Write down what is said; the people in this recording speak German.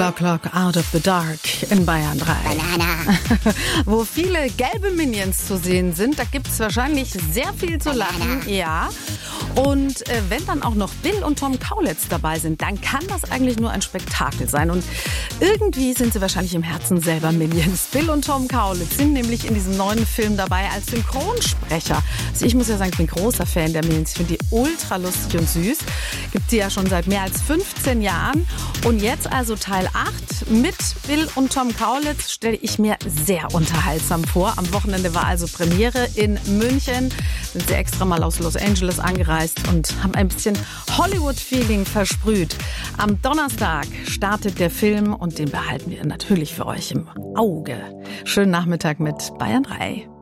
O'Clock Out of the Dark in Bayern 3. Banana. Wo viele gelbe Minions zu sehen sind, da gibt es wahrscheinlich sehr viel zu lachen. Ja. Und wenn dann auch noch Bill und Tom Kaulitz dabei sind, dann kann das eigentlich nur ein Spektakel sein. Und irgendwie sind sie wahrscheinlich im Herzen selber Minions. Bill und Tom Kaulitz sind nämlich in diesem neuen Film dabei als Synchronsprecher. Also ich muss ja sagen, ich bin großer Fan der Minions. Ich finde die ultra lustig und süß. Gibt sie ja schon seit mehr als 15 Jahren. Und jetzt also Teil 8 mit Bill und Tom Kaulitz stelle ich mir sehr unterhaltsam vor. Am Wochenende war also Premiere in München. Sind sie extra mal aus Los Angeles angereist und haben ein bisschen Hollywood-Feeling versprüht. Am Donnerstag startet der Film und den behalten wir natürlich für euch im Auge. Schönen Nachmittag mit Bayern 3.